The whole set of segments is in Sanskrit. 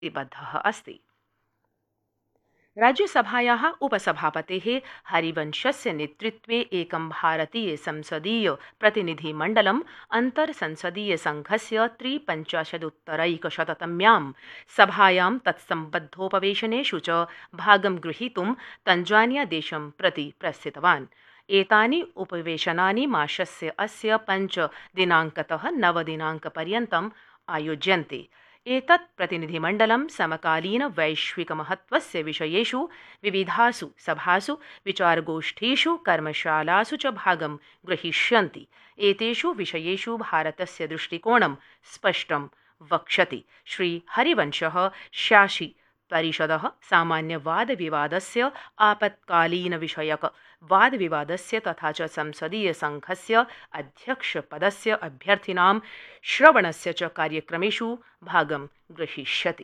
प्रतिबद्धः अस्ति। राज्यसभायाः उपसभापतेः हरिवंशस्य नेतृत्वे एकं भारतीय संसदीय प्रतिनिधिमण्डलम् अन्तर्संसदीयसङ्घस्य 53-उत्तरैकशततम्यां सभायां तत्सम्बद्धोपवेशनेषु च भागं गृहीतुं तञ्जानियादेशं प्रति प्रस्थितवान्। एतानि उपवेशनानि मासस्य अस्य 5 दिनाङ्कतः 9 दिनाङ्कपर्यन्तम् आयोज्यन्ते। एतत् प्रतिनिधिमण्डलं समकालीन वैश्विकमहत्वस्य विषयेषु विविधासु सभासु विचारगोष्ठीषु कर्मशालासु च भागं ग्रहीष्यन्ति। एतेषु विषयेषु भारतस्य दृष्टिकोणं स्पष्टं वक्ष्यति। श्री हरिवंशः शासि परिषदः सामान्यवादविवादस्य आपत्कालीनविषयक वादविवादस्य तथा च संसदीयसङ्घस्य अध्यक्षपदस्य अभ्यर्थिनां श्रवणस्य च कार्यक्रमेषु भागं ग्रहीष्यति।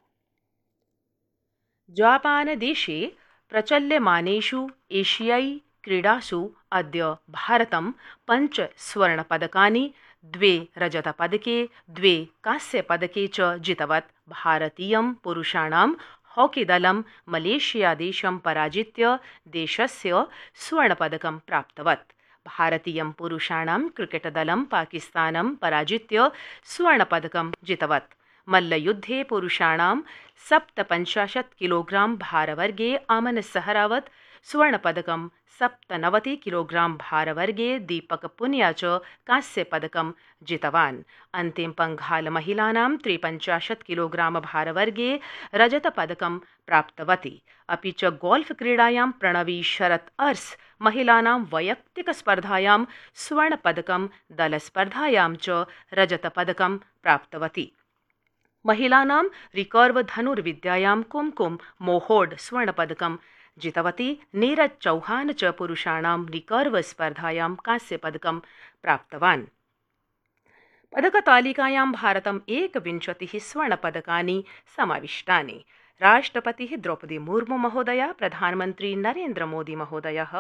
जापानदेशे प्रचल्यमानेषु एशियाई क्रीडासु अद्य भारतं 5 स्वर्णपदकानि 2 रजतपदके 2 कांस्यपदके च जितवत्। भारतीयं पुरुषाणां हॉकीदलं मलेशियादेशं पराजित्य देशस्य स्वर्णपदकं प्राप्तवत्। भारतीयं पुरुषाणां क्रिकेटदलं पाकिस्तानं पराजित्य स्वर्णपदकं जितवत्। मल्लयुद्धे पुरुषाणां 57 किलोग्रां भारवर्गे अमन सहरावत स्वर्णपदकं 97 किलोग्रां भारवर्गे दीपक पुनिया च कांस्यपदकं जितवान्। अन्तिमपङ्घाल महिलानां 53 किलोग्रां भारवर्गे रजतपदकं प्राप्तवती। अपि च गोल्फ क्रीडायां प्रणवी शरत् अर्स महिलानां वैयक्तिकस्पर्धायां स्वर्णपदकं दलस्पर्धायां च रजतपदकं प्राप्तवती। महिलानां रिकर्व धनुर्विद्यायां कुमकुम मोहोड स्वर्णपदकं जितवती। नीरज चौहान च पुरुषाणां रिकर्व स्पर्धायां कांस्यपदकं प्राप्तवान्। पदकतालिकायां भारतम् 21 स्वर्णपदकानि समाविष्टानि। राष्ट्रपतिः द्रौपदी मुर्मू महोदया प्रधानमन्त्री नरेन्द्र मोदी महोदयः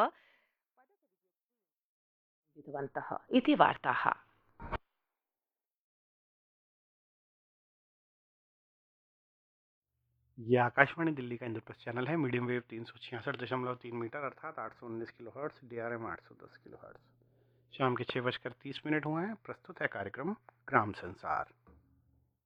जितवन्तः इति वार्ताः। ये आकाशवाणी दिल्ली का इंद्रप्रस्थ चैनल है। मीडियम वेव 366.3 मीटर अर्थात 819 kilo hertz, DRM 810 kilo hertz. शाम के 6:30 हुए हैं। प्रस्तुत है कार्यक्रम ग्राम संसार।